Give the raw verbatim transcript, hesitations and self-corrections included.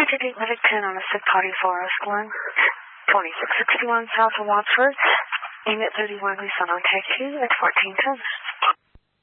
Wanted eight Medic ten on a sick party Forest one. twenty-six sixty-one south of Wadsworth. Aim at thirty-one, we on take two at fourteen ten.